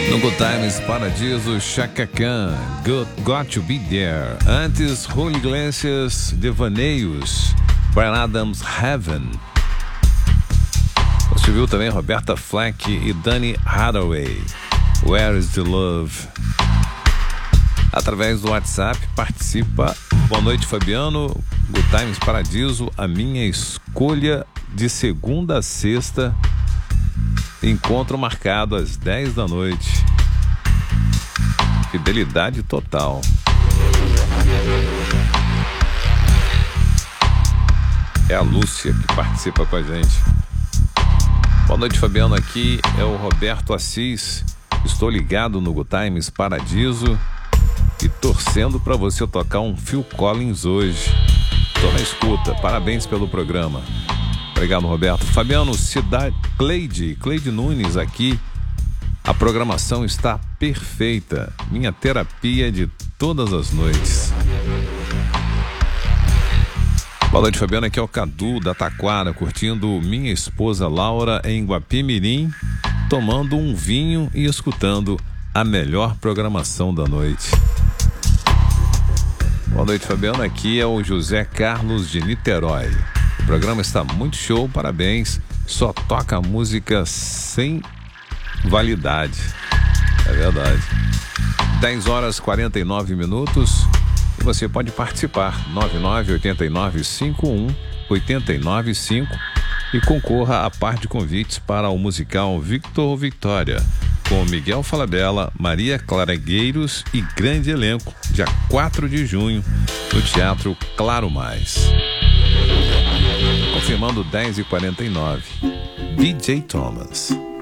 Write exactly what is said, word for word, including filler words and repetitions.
No Good Times Paradiso, Chaka Khan, Good, Got to Be There. Antes, Julio Iglesias, Devaneios, Bryan Adams, Heaven. Você viu também Roberta Flack e Donny Hathaway, Where is the Love? Através do WhatsApp, participa. Boa noite, Fabiano. Good Times Paradiso, a minha escolha de segunda a sexta. Encontro marcado às dez da noite. Fidelidade total. É a Lúcia que participa com a gente. Boa noite, Fabiano. Aqui é o Roberto Assis. Estou ligado no Good Times Paradiso e torcendo para você tocar um Phil Collins hoje. Estou na escuta. Parabéns pelo programa. Obrigado, Roberto. Fabiano, Cidade Cleide, Cleide Nunes aqui. A programação está perfeita. Minha terapia de todas as noites. Boa noite, Fabiano. Aqui é o Cadu da Taquara, curtindo minha esposa Laura em Guapimirim, tomando um vinho e escutando a melhor programação da noite. Boa noite, Fabiano. Aqui é o José Carlos de Niterói. O programa está muito show, parabéns. Só toca música sem validade. É verdade. dez horas e quarenta e nove minutos. E você pode participar. nove nove oito nove cinco um oito nove cinco e concorra a par de convites para o musical Victor Victoria, com Miguel Falabella, Maria Claregueiros e grande elenco, dia quatro de junho, no Teatro Claro Mais. Confirmando dez e quarenta e nove. D J Thomas.